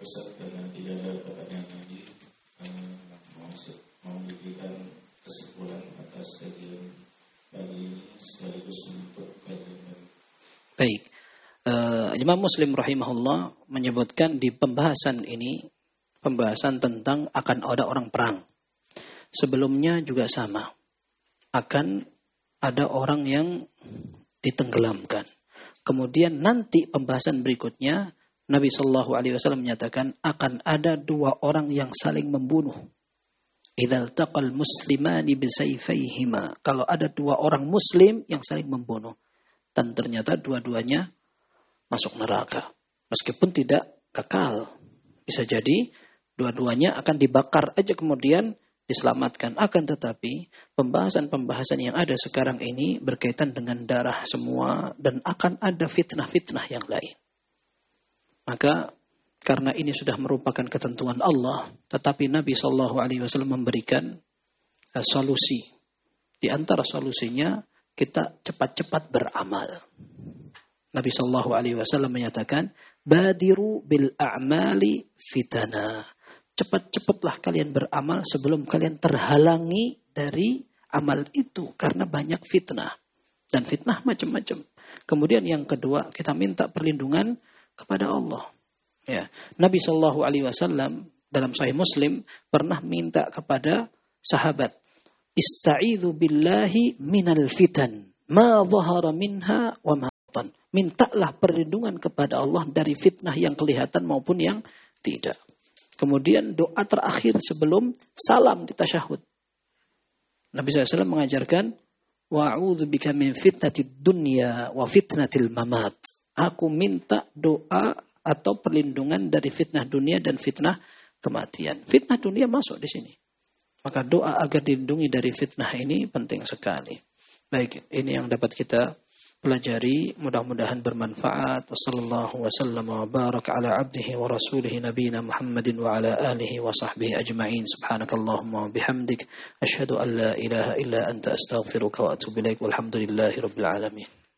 Ustaz, karena tidak ada pertanyaan lagi, mau diberikan kesimpulan atas kajian pagi ini sekaligus untuk kajian. Baik, Imam Muslim rahimahullah menyebutkan di pembahasan ini, pembahasan tentang akan ada orang perang. Sebelumnya juga sama, akan ada orang yang ditenggelamkan. Kemudian nanti pembahasan berikutnya, Nabi Shallallahu Alaihi Wasallam menyatakan akan ada dua orang yang saling membunuh. Idzal taqal muslimani bisayfayhima. Kalau ada dua orang Muslim yang saling membunuh, dan ternyata dua-duanya masuk neraka, meskipun tidak kekal. Bisa jadi dua-duanya akan dibakar aja kemudian diselamatkan. Akan tetapi pembahasan-pembahasan yang ada sekarang ini berkaitan dengan darah semua dan akan ada fitnah-fitnah yang lain. Maka karena ini sudah merupakan ketentuan Allah, tetapi Nabi SAW memberikan solusi. Di antara solusinya kita cepat-cepat beramal. Nabi SAW menyatakan, badiru bil a'mali fitana. Cepat-cepatlah kalian beramal sebelum kalian terhalangi dari amal itu. Karena banyak fitnah. Dan fitnah macam-macam. Kemudian yang kedua, kita minta perlindungan kepada Allah. Ya. Nabi SAW dalam Sahih Muslim pernah minta kepada sahabat, Ista'idhu billahi minal fitan. Ma zahara minha wa ma batan. Mintalah perlindungan kepada Allah dari fitnah yang kelihatan maupun yang tidak. Kemudian doa terakhir sebelum salam di tasyahud. Nabi SAW mengajarkan, wa'udzu bika min fitnatid dunya wa fitnatil mamat. Aku minta doa atau perlindungan dari fitnah dunia dan fitnah kematian. Fitnah dunia masuk di sini. Maka doa agar dilindungi dari fitnah ini penting sekali. Baik, ini yang dapat kita pelajari, mudah-mudahan bermanfaat. Wassallallahu wasallam wa baraka ala abdihi wa rasulihi nabiyina Muhammadin wa ala alihi wa sahbihi ajma'in. Subhanakallahumma wa bihamdik asyhadu an la ilaha illa anta astaghfiruka wa atubu ilaik. Walhamdulillahi rabbil alamin.